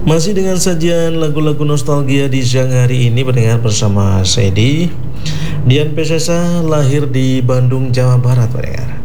Masih dengan sajian lagu-lagu nostalgia di siang hari ini pendengar bersama Sedi. Dian Pesesa lahir di Bandung, Jawa Barat pendengar.